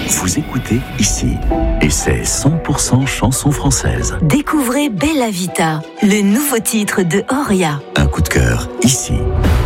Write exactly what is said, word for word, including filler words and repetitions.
Vous écoutez ici. Et c'est cent pour cent chanson française. Découvrez Bella Vita, le nouveau titre de Horia. Un coup de cœur ici.